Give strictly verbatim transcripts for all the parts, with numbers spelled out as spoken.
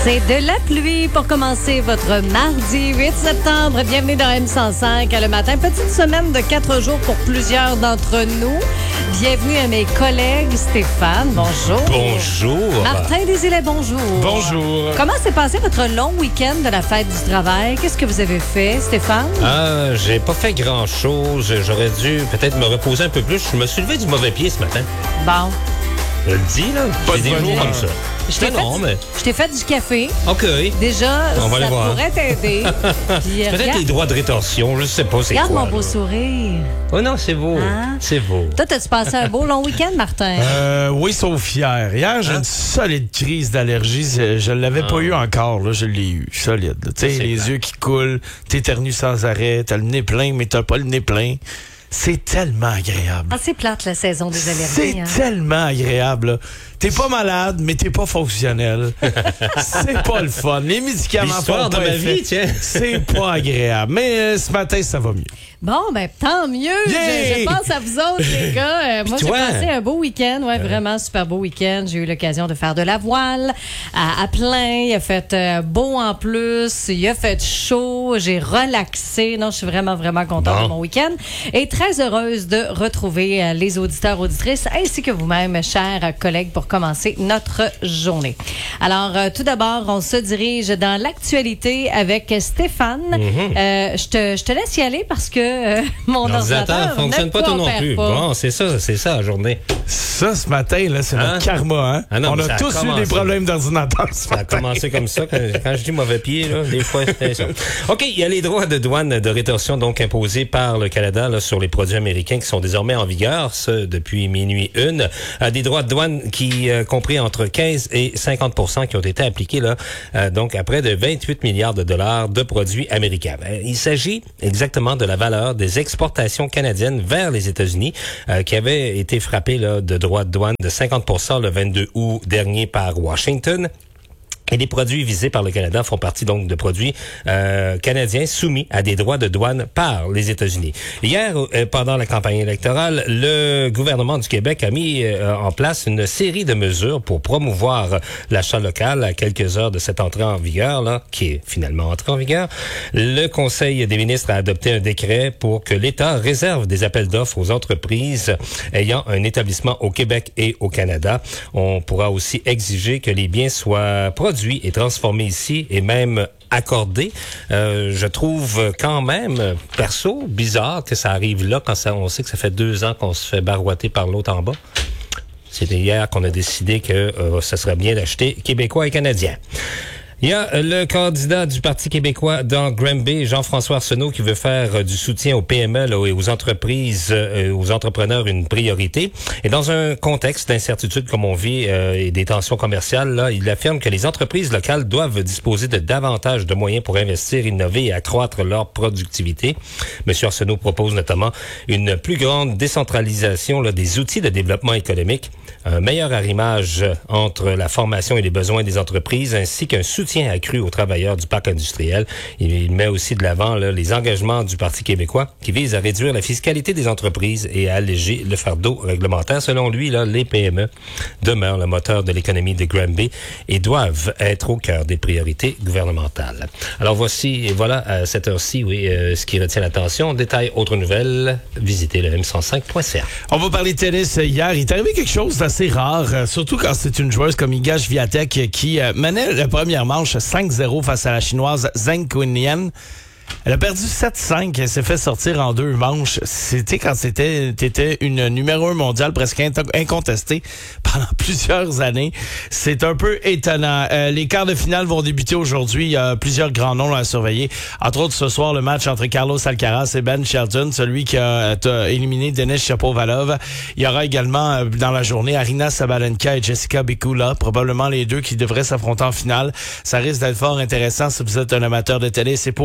C'est de la pluie pour commencer votre mardi huit septembre. Bienvenue dans M cent cinq le matin. Petite semaine de quatre jours pour plusieurs d'entre nous. Bienvenue à mes collègues. Stéphane, bonjour. Bonjour. Martin Desilets, bonjour. Bonjour. Comment s'est passé votre long week-end de la fête du travail? Qu'est-ce que vous avez fait, Stéphane? Ah, j'ai pas fait grand-chose. J'aurais dû peut-être me reposer un peu plus. Je me suis levé du mauvais pied ce matin. Bon. Je le dis, là. J'ai des jours comme ça. Je t'ai, fait, non, mais... je t'ai fait du café. OK. Déjà, on va ça aller voir. pourrait t'aider. Puis, peut-être regarde, les droits de rétorsion, je sais pas c'est regarde quoi. mon beau là. sourire. Oh non, c'est beau. Hein? C'est beau. Toi, t'as-tu passé un beau long week-end, Martin? Euh, oui, sauf hier. Hier, j'ai Hein? une solide crise d'allergie. Je ne l'avais Ah. pas eu encore. Là, je l'ai eu. Solide. Tu sais, C'est les clair. yeux qui coulent, t'éternues sans arrêt, t'as le nez plein, mais t'as pas le nez plein. C'est tellement agréable. Ah, c'est plate, la saison des allergies. C'est hein? tellement agréable. Là. T'es pas malade, mais t'es pas fonctionnel. C'est pas le fun. Les médicaments L'histoire font de pas ma effet. vie, tiens. C'est pas agréable. Mais euh, ce matin, ça va mieux. Bon, ben tant mieux. Yeah! Je, je pense à vous autres, les gars. Euh, moi, j'ai toi? passé un beau week-end. Ouais, vraiment super beau week-end. J'ai eu l'occasion de faire de la voile à, à plein. Il a fait euh, beau en plus. Il a fait chaud. J'ai relaxé. Non, je suis vraiment, vraiment contente Bon. de mon week-end. Et très heureuse de retrouver euh, les auditeurs, auditrices, ainsi que vous-même, chers collègues, pour commencer notre journée. Alors, euh, tout d'abord, on se dirige dans l'actualité avec Stéphane. Mm-hmm. Euh, je te, je te laisse y aller parce que euh, mon L'ordinateur ordinateur fonctionne ne pas tout non coopère plus. pas. Bon, c'est ça, c'est ça la journée. Ça, ce matin, là, c'est Hein? notre karma. Hein? Ah non, On mais a ça a tous eu commencé. des problèmes d'ordinateur ce Ça a matin. commencé comme ça. Quand, quand je dis mauvais pied, là, des fois, c'est ça. OK, il y a les droits de douane de rétorsion donc imposés par le Canada là, sur les produits américains qui sont désormais en vigueur, ce depuis minuit une. Euh, des droits de douane qui euh, compris entre quinze et cinquante pour cent qui ont été appliqués là, euh, donc à près de vingt-huit milliards de dollars de produits américains. Euh, il s'agit exactement de la valeur des exportations canadiennes vers les États-Unis euh, qui avaient été frappées là, de droits de douane de cinquante pour cent le vingt-deux août dernier par Washington. Et les produits visés par le Canada font partie donc de produits euh, canadiens soumis à des droits de douane par les États-Unis. Hier, euh, pendant la campagne électorale, le gouvernement du Québec a mis euh, en place une série de mesures pour promouvoir l'achat local à quelques heures de cette entrée en vigueur, là, qui est finalement entrée en vigueur. Le Conseil des ministres a adopté un décret pour que l'État réserve des appels d'offres aux entreprises ayant un établissement au Québec et au Canada. On pourra aussi exiger que les biens soient produits et transformé ici et même accordé. Euh, je trouve quand même, perso, bizarre que ça arrive là quand ça, on sait que ça fait deux ans qu'on se fait barouetter par l'autre en bas. C'était hier qu'on a décidé que euh, ce serait bien d'acheter québécois et canadien. Il y a le candidat du Parti québécois dans Granby, Jean-François Arsenault, qui veut faire du soutien aux P M E là, et aux entreprises, euh, aux entrepreneurs une priorité. Et dans un contexte d'incertitude comme on vit euh, et des tensions commerciales, là, il affirme que les entreprises locales doivent disposer de davantage de moyens pour investir, innover et accroître leur productivité. Monsieur Arsenault propose notamment une plus grande décentralisation là, des outils de développement économique, un meilleur arrimage entre la formation et les besoins des entreprises, ainsi qu'un soutien accru aux travailleurs du parc industriel. Il met aussi de l'avant là, les engagements du Parti québécois qui visent à réduire la fiscalité des entreprises et à alléger le fardeau réglementaire. Selon lui, là, les P M E demeurent le moteur de l'économie de Granby et doivent être au cœur des priorités gouvernementales. Alors voici, et voilà, à cette heure-ci, oui, euh, ce qui retient l'attention. Détail, autres nouvelles, visitez le m cent cinq point c a. On va parler de tennis hier. Il est arrivé quelque chose d'assez rare, euh, surtout quand c'est une joueuse comme Iga Swiatek qui euh, menait la première manche cinq zéro face à la Chinoise Zheng Qinyan. Elle a perdu sept cinq, elle s'est fait sortir en deux manches. C'était quand c'était t'étais une numéro un mondiale presque incontestée pendant plusieurs années. C'est un peu étonnant. Euh, les quarts de finale vont débuter aujourd'hui. Il y a plusieurs grands noms à surveiller. Entre autres, ce soir, le match entre Carlos Alcaraz et Ben Shelton, celui qui a, a éliminé Denis Shapovalov. Il y aura également euh, dans la journée Aryna Sabalenka et Jessica Pegula, probablement les deux qui devraient s'affronter en finale. Ça risque d'être fort intéressant si vous êtes un amateur de tennis. Et pour euh, le baseball,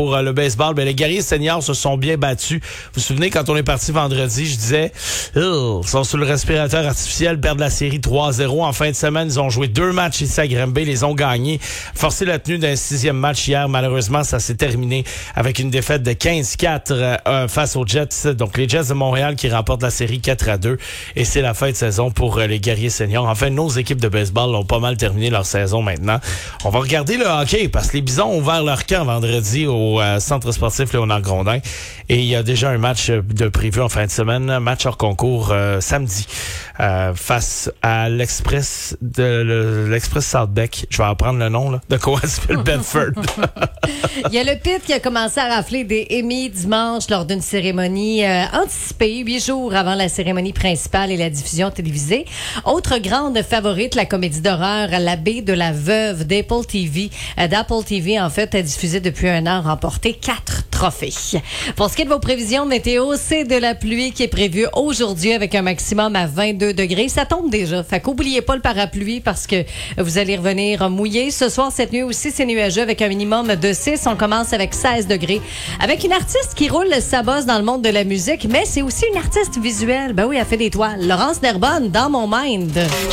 baseball, ben, les guerriers seniors se sont bien battus. Vous vous souvenez, quand on est parti vendredi, je disais, ils sont sur le respirateur artificiel, perdent la série trois à zéro. En fin de semaine, ils ont joué deux matchs ici à Granby, les ont gagnés. Forcé la tenue d'un sixième match hier. Malheureusement, ça s'est terminé avec une défaite de quinze quatre euh, face aux Jets. Donc, les Jets de Montréal qui remportent la série quatre à deux. Et c'est la fin de saison pour euh, les guerriers seniors. Enfin, nos équipes de baseball ont pas mal terminé leur saison maintenant. On va regarder le hockey parce que les Bisons ont ouvert leur camp vendredi au euh, centre sportif Léonard-Grondin. Et il y a déjà un match de prévu en fin de semaine, un match hors concours euh, samedi euh, face à l'Express de le, l'Express Southbeck. Je vais apprendre le nom là, de Cowansville Bedford. Il y a le Pit qui a commencé à rafler des Emmy dimanche lors d'une cérémonie euh, anticipée, huit jours avant la cérémonie principale et la diffusion télévisée. Autre grande favorite, la comédie d'horreur L'abbé de la veuve d'Apple T V. Euh, D'Apple T V, en fait, a diffusé depuis un an, remporté quatre trophées. Pour ce qui est de vos prévisions météo, c'est de la pluie qui est prévue aujourd'hui avec un maximum à vingt-deux degrés. Ça tombe déjà. Fait qu'oubliez pas le parapluie parce que vous allez revenir mouillé. Ce soir, cette nuit aussi, c'est nuageux avec un minimum de six. On commence avec seize degrés. Avec une artiste qui roule sa bosse dans le monde de la musique, mais c'est aussi une artiste visuelle. Ben oui, elle fait des toiles. Laurence Nerbonne, dans mon mind.